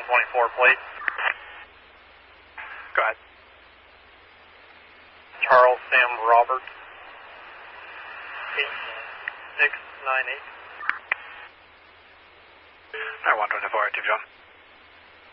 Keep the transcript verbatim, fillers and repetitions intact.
one twenty-four plate. Go ahead. Charles Sam Roberts. eight six nine eight. Alright, one twenty-four, active John.